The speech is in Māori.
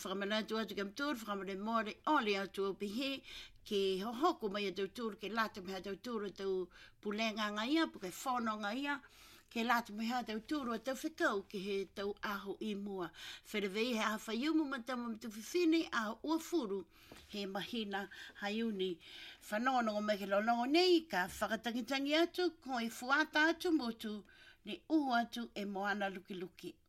whakamana tu atu kam tūru, whakamana mōre ole atu o pihe, ke hohoko mai atu tūru, ke lata me atu tūru tau pulenga nga ia, puke whono nga ia, ke lata me tau tūru tau whekau, ke he tau aho I mua. Wherewei he aha whaiumu matama mtu whiwhine, aho ua furu, he mahina haiuni. Whanongo me ke lonongo nei, ka whakatangitangi atu, ko I fuata atu motu, ne uhu atu e moana luki luki.